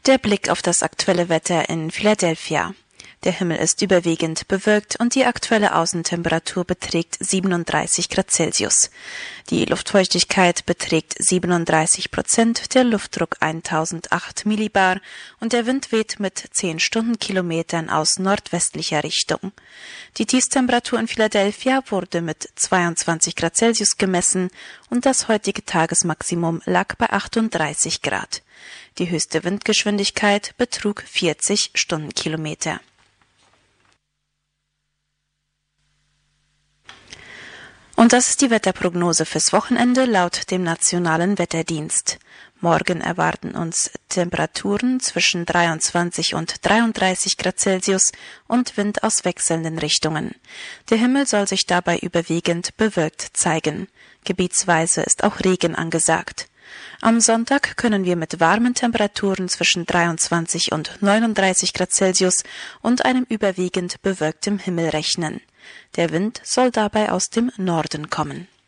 Der Blick auf das aktuelle Wetter in Philadelphia. Der Himmel ist überwiegend bewölkt und die aktuelle Außentemperatur beträgt 37 Grad Celsius. Die Luftfeuchtigkeit beträgt 37%, der Luftdruck 1008 Millibar und der Wind weht mit 10 Stundenkilometern aus nordwestlicher Richtung. Die Tiefstemperatur in Philadelphia wurde mit 22 Grad Celsius gemessen und das heutige Tagesmaximum lag bei 38 Grad. Die höchste Windgeschwindigkeit betrug 40 Stundenkilometer. Und das ist die Wetterprognose fürs Wochenende laut dem Nationalen Wetterdienst. Morgen erwarten uns Temperaturen zwischen 23 und 33 Grad Celsius und Wind aus wechselnden Richtungen. Der Himmel soll sich dabei überwiegend bewölkt zeigen. Gebietsweise ist auch Regen angesagt. Am Sonntag können wir mit warmen Temperaturen zwischen 23 und 39 Grad Celsius und einem überwiegend bewölktem Himmel rechnen. Der Wind soll dabei aus dem Norden kommen.